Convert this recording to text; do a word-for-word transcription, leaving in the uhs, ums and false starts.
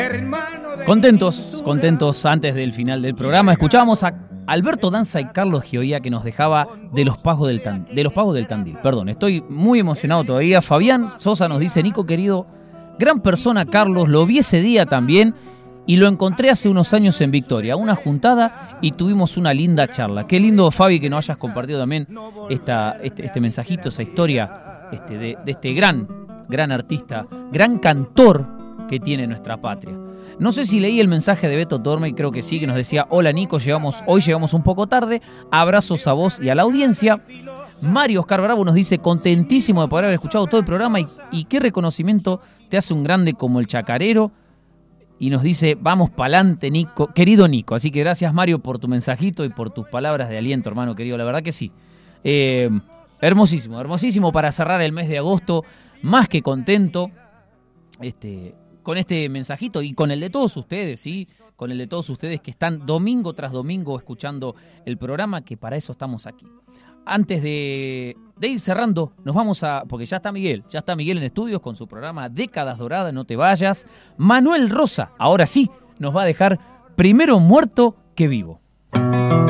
Contentos, contentos antes del final del programa. Escuchábamos a Alberto Danza y Carlos Gioia, que nos dejaba de los pagos del, tan, de los pagos del Tandil. Perdón, estoy muy emocionado todavía. Fabián Sosa nos dice: Nico querido, gran persona Carlos, lo vi ese día también y lo encontré hace unos años en Victoria, una juntada y tuvimos una linda charla. Qué lindo, Fabi, que nos hayas compartido también esta, este, este mensajito, esa historia este, de, de este gran, gran artista, gran cantor que tiene nuestra patria. No sé si leí el mensaje de Beto Torme, creo que sí, que nos decía: hola Nico, llegamos, hoy llegamos un poco tarde, abrazos a vos y a la audiencia. Mario Oscar Bravo nos dice: contentísimo de poder haber escuchado todo el programa y, y qué reconocimiento te hace un grande como el Chacarero. Y nos dice: vamos pa'lante Nico, querido Nico. Así que gracias Mario por tu mensajito y por tus palabras de aliento, hermano querido, la verdad que sí. Eh, hermosísimo, hermosísimo para cerrar el mes de agosto, más que contento. Este... con este mensajito y con el de todos ustedes, ¿sí? Con el de todos ustedes que están domingo tras domingo escuchando el programa, que para eso estamos aquí. Antes de, de ir cerrando, nos vamos a... porque ya está Miguel, ya está Miguel en estudios con su programa Décadas Doradas, no te vayas. Manuel Rosa, ahora sí, nos va a dejar Primero Muerto que Vivo.